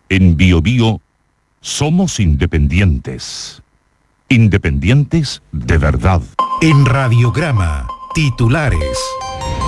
En Biobío somos independientes. Independientes de verdad. En Radiograma, titulares.